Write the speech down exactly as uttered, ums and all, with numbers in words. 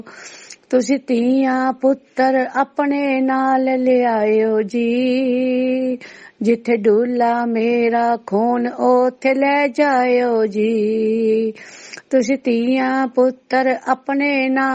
ਤੁਸੀਂ ਧੀਆਂ ਪੁੱਤਰ ਆਪਣੇ ਨਾਲ ਲਿਆਇਓ ਜੀ, ਜਿੱਥੇ ਡੁੱਲਾ ਮੇਰਾ ਖੂਨ ਉੱਥੇ ਲੈ ਜਾਇਓ ਜੀ। ਤੁਸੀਂ ਧੀਆਂ ਪੁੱਤਰ ਆਪਣੇ ਨਾਲ